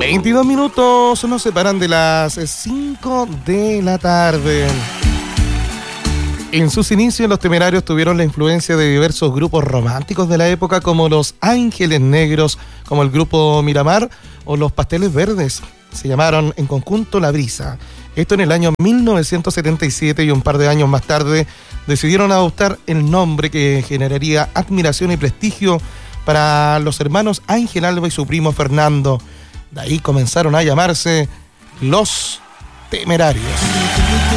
22 minutos nos separan de las 5 de la tarde. En sus inicios, los Temerarios tuvieron la influencia de diversos grupos románticos de la época, como los Ángeles Negros, como el grupo Miramar o los Pasteles Verdes. Se llamaron en conjunto La Brisa. Esto en el año 1977, y un par de años más tarde decidieron adoptar el nombre que generaría admiración y prestigio para los hermanos Ángel Alba y su primo Fernando. De ahí comenzaron a llamarse Los Temerarios.